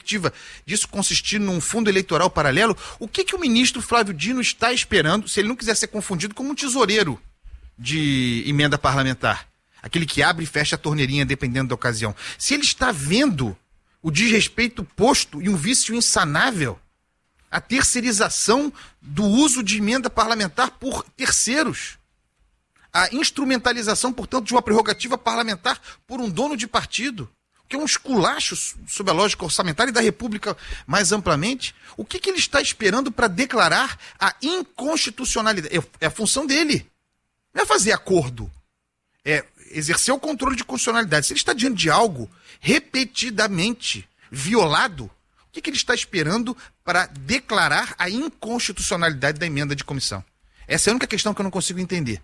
perspectiva disso consistir num fundo eleitoral paralelo, o que o ministro Flávio Dino está esperando, se ele não quiser ser confundido como um tesoureiro de emenda parlamentar, aquele que abre e fecha a torneirinha dependendo da ocasião. Se ele está vendo o desrespeito posto e um vício insanável, a terceirização do uso de emenda parlamentar por terceiros, a instrumentalização, portanto, de uma prerrogativa parlamentar por um dono de partido, que é um esculacho sob a lógica orçamentária e da República mais amplamente, o que ele está esperando para declarar a inconstitucionalidade? É a função dele. Não é fazer acordo. É exercer o controle de constitucionalidade. Se ele está diante de algo repetidamente violado, o que ele está esperando para declarar a inconstitucionalidade da emenda de comissão? Essa é a única questão que eu não consigo entender.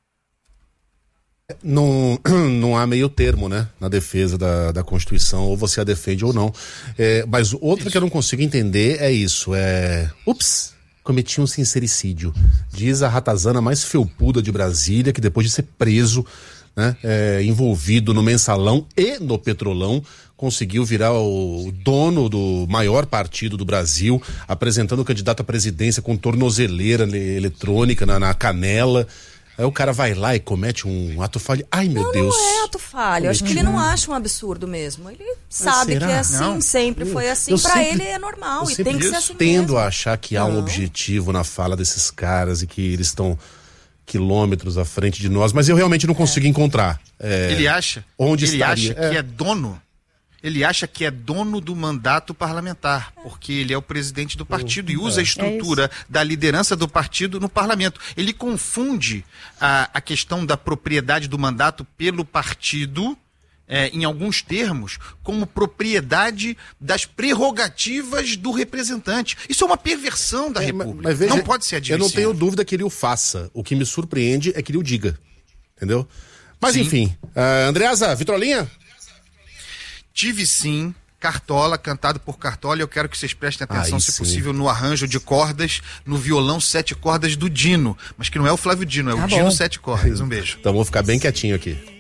Não há meio termo, né, na defesa da Constituição, ou você a defende ou não. Mas outra que eu não consigo entender é isso, cometi um sincericídio. Diz a ratazana mais felpuda de Brasília, que depois de ser preso, né, envolvido no Mensalão e no Petrolão, conseguiu virar o dono do maior partido do Brasil, apresentando o candidato à presidência com tornozeleira eletrônica na canela. Aí o cara vai lá e comete um ato falho. Ai, meu Deus. Não é ato falho. Acho que ele não acha um absurdo mesmo. Ele sabe que é assim, não. Sempre foi assim. Pra ele é normal e tem que ser assim mesmo. Eu tendo a achar que há um objetivo na fala desses caras e que eles estão quilômetros à frente de nós, mas eu realmente não consigo encontrar. Ele acha? Onde ele estaria? Acha que é dono? Ele acha que é dono do mandato parlamentar, porque ele é o presidente do partido e usa a estrutura da liderança do partido no parlamento. Ele confunde a questão da propriedade do mandato pelo partido, em alguns termos, como propriedade das prerrogativas do representante. Isso é uma perversão da República. Mas veja, não pode ser admissível. Eu não tenho dúvida que ele o faça. O que me surpreende é que ele o diga. Entendeu? Mas enfim. Andreasa, Vitrolinha? Tive sim, Cartola, cantado por Cartola, e eu quero que vocês prestem atenção, se possível, no arranjo de cordas, no violão 7 cordas do Dino, mas que não é o Flávio Dino, é o Dino 7 cordas. Um beijo. Então vou ficar bem quietinho aqui.